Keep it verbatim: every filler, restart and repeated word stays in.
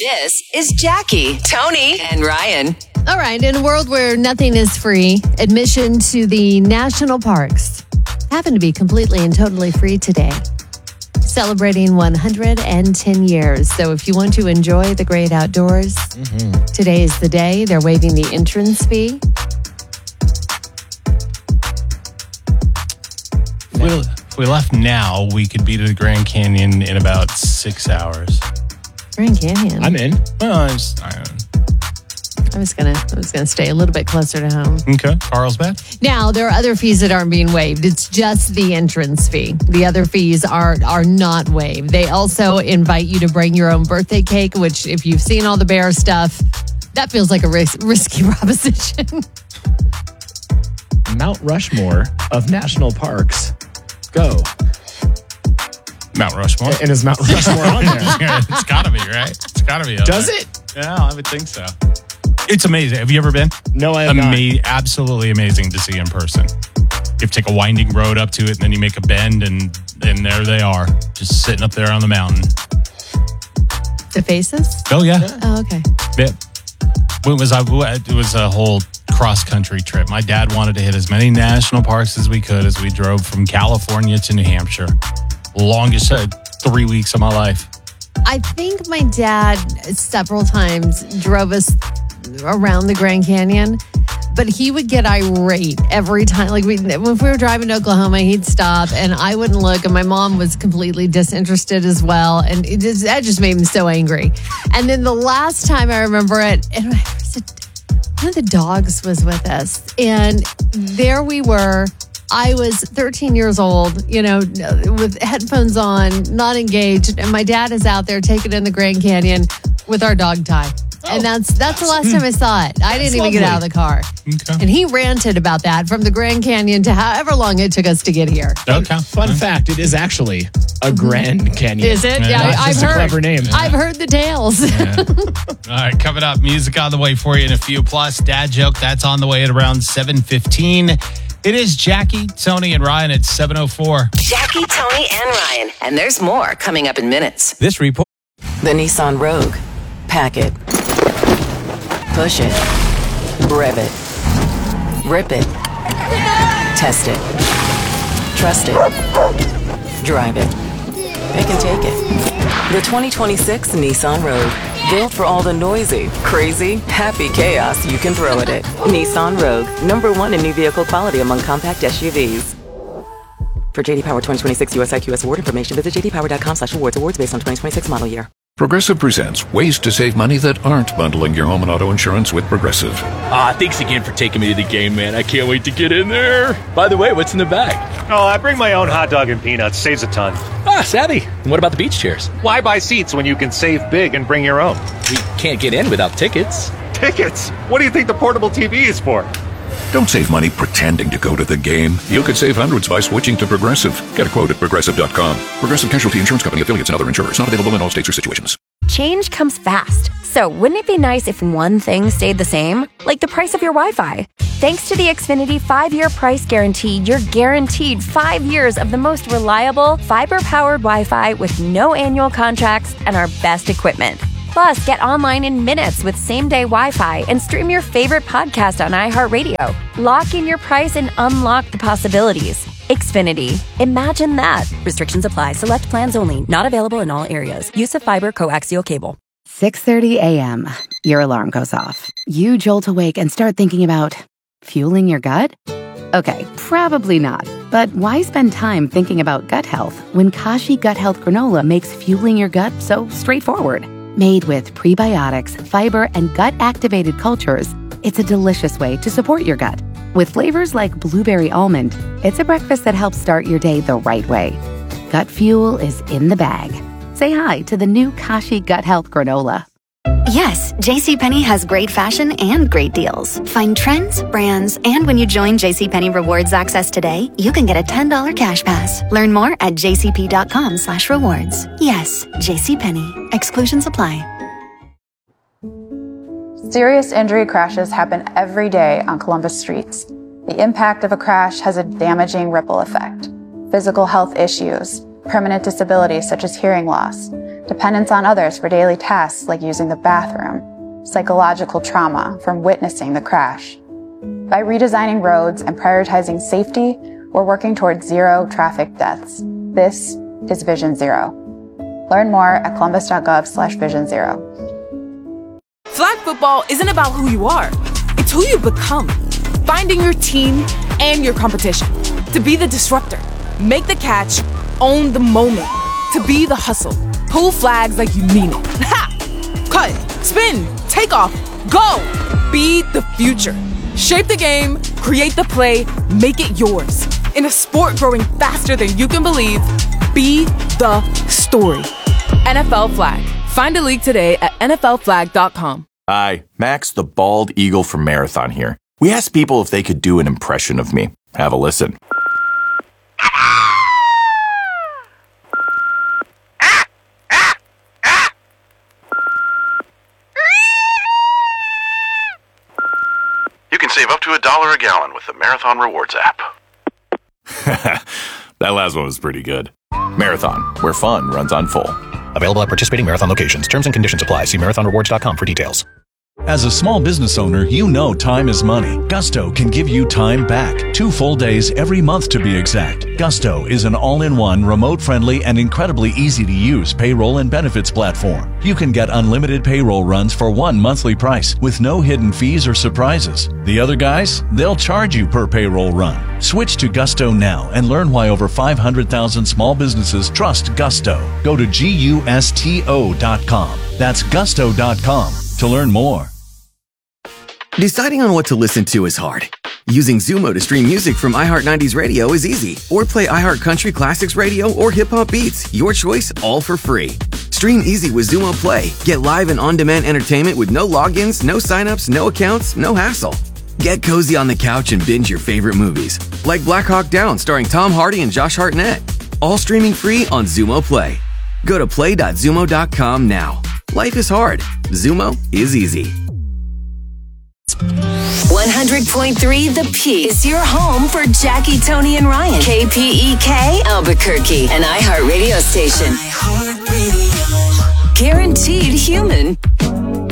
This is Jackie, Tony, and Ryan. All right, in a world where nothing is free, admission to the national parks happened to be completely and totally free today, celebrating one hundred ten years. So if you want to enjoy the great outdoors, mm-hmm. today is the day. They're waiving the entrance fee. Well, if we left now, we could be to the Grand Canyon in about six hours. Grand Canyon? I'm in. Well, I, just, I don't know. I was gonna, I was gonna stay a little bit closer to home. Okay, Carlsbad. Now there are other fees that aren't being waived. It's just the entrance fee. The other fees are are not waived. They also invite you to bring your own birthday cake, which, if you've seen all the bear stuff, that feels like a ris- risky proposition. Mount Rushmore of national parks. Go. Mount Rushmore. And is Mount Rushmore on there? It's gotta be, right? It's gotta be. Does there. it? Yeah, I would think so. It's amazing. Have you ever been? No, I have Ama- not. Absolutely amazing to see in person. You have to take a winding road up to it, and then you make a bend, and, and there they are, just sitting up there on the mountain. The faces? Oh, yeah. Oh, okay. Yeah. It was, a, it was a whole cross-country trip. My dad wanted to hit as many national parks as we could as we drove from California to New Hampshire. Longest uh, three weeks of my life. I think my dad several times drove us around the Grand Canyon, but he would get irate every time. Like we, if we were driving to Oklahoma, he'd stop and I wouldn't look, and my mom was completely disinterested as well, and it just, that just made him so angry. And then the last time I remember it, and it was a, one of the dogs was with us, and there we were. I was thirteen years old, you know, with headphones on, not engaged, and my dad is out there taking in the Grand Canyon with our dog Ty. Oh, and that's that's the last time I saw it. I didn't even lovely. get out of the car. Okay. And he ranted about that from the Grand Canyon to however long it took us to get here. Okay. Fun okay. fact, it is actually a Grand Canyon. Is it? Yeah, yeah I, I've just heard. a clever name. I've heard the tales. Yeah. All right, coming up, music on the way for you in a few. Plus, dad joke, that's on the way at around seven fifteen. It is Jackie, Tony, and Ryan at seven oh four. Jackie, Tony, and Ryan. And there's more coming up in minutes. This report. The Nissan Rogue. Pack it. Push it. Rev it. Rip it. Test it. Trust it. Drive it. Pick and take it. The twenty twenty-six Nissan Rogue. Built for all the noisy, crazy, happy chaos you can throw at it. Nissan Rogue, number one in new vehicle quality among compact S U Vs. For J D Power twenty twenty-six U S I Q S award information, visit j d power dot com slash awards. Awards based on twenty twenty-six model year. Progressive presents ways to save money that aren't bundling your home and auto insurance with Progressive. Ah, thanks again for taking me to the game, man. I can't wait to get in there. By the way, what's in the bag? Oh, I bring my own hot dog and peanuts. Saves a ton. Ah, savvy. And what about the beach chairs? Why buy seats when you can save big and bring your own? We can't get in without tickets. Tickets? What do you think the portable T V is for? Don't save money pretending to go to the game. You could save hundreds by switching to Progressive. Get a quote at progressive dot com. Progressive Casualty Insurance Company, affiliates, and other insurers. Not available in all states or situations. Change comes fast. So wouldn't it be nice if one thing stayed the same? Like the price of your Wi-Fi. Thanks to the Xfinity five-year price guarantee, you're guaranteed five years of the most reliable, fiber-powered Wi-Fi with no annual contracts and our best equipment. Plus, get online in minutes with same-day Wi-Fi and stream your favorite podcast on iHeartRadio. Lock in your price and unlock the possibilities. Xfinity. Imagine that. Restrictions apply. Select plans only. Not available in all areas. Use of fiber coaxial cable. six thirty a.m. Your alarm goes off. You jolt awake and start thinking about fueling your gut? Okay, probably not. But why spend time thinking about gut health when Kashi Gut Health Granola makes fueling your gut so straightforward? Made with prebiotics, fiber, and gut-activated cultures, it's a delicious way to support your gut. With flavors like blueberry almond, it's a breakfast that helps start your day the right way. Gut fuel is in the bag. Say hi to the new Kashi Gut Health Granola. Yes, JCPenney has great fashion and great deals. Find trends, brands, and when you join JCPenney Rewards Access today, you can get a ten dollars cash pass. Learn more at j c p dot com slash rewards. Yes, JCPenney. Exclusions apply. Serious injury crashes happen every day on Columbus streets. The impact of a crash has a damaging ripple effect. Physical health issues, permanent disabilities such as hearing loss, dependence on others for daily tasks like using the bathroom, psychological trauma from witnessing the crash. By redesigning roads and prioritizing safety, we're working towards zero traffic deaths. This is Vision Zero. Learn more at columbus.gov slash vision zero. Flag football isn't about who you are. It's who you become. Finding your team and your competition. To be the disruptor. Make the catch. Own the moment. To be the hustle. Pull flags like you mean it. Ha! Cut. Spin. Take off. Go. Be the future. Shape the game. Create the play. Make it yours. In a sport growing faster than you can believe, be the story. N F L Flag. Find a league today at N F L flag dot com. Hi, Max the Bald Eagle from Marathon here. We asked people if they could do an impression of me. Have a listen. You can save up to a dollar a gallon with the Marathon Rewards app. That last one was pretty good. Marathon, where fun runs on full. Available at participating Marathon locations. Terms and conditions apply. See marathon rewards dot com for details. As a small business owner, you know time is money. Gusto can give you time back. Two full days every month to be exact. Gusto is an all-in-one, remote-friendly, and incredibly easy-to-use payroll and benefits platform. You can get unlimited payroll runs for one monthly price with no hidden fees or surprises. The other guys, they'll charge you per payroll run. Switch to Gusto now and learn why over five hundred thousand small businesses trust Gusto. Go to gusto dot com. That's gusto dot com to learn more. Deciding on what to listen to is hard. Using Zumo to stream music from iHeart nineties Radio is easy. Or play iHeart Country Classics Radio or Hip Hop Beats. Your choice, all for free. Stream easy with Zumo Play. Get live and on-demand entertainment with no logins, no signups, no accounts, no hassle. Get cozy on the couch and binge your favorite movies. Like Black Hawk Down starring Tom Hardy and Josh Hartnett. All streaming free on Zumo Play. Go to play dot zumo dot com now. Life is hard. Zumo is easy. one hundred point three The Peak is your home for Jackie, Tony, and Ryan. K P E K, Albuquerque, an iHeart radio station. Guaranteed human.